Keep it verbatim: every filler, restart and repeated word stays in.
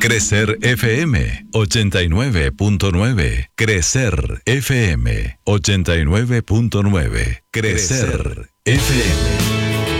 Crecer F M ochenta y nueve punto nueve. Crecer F M ochenta y nueve punto nueve. Crecer F M.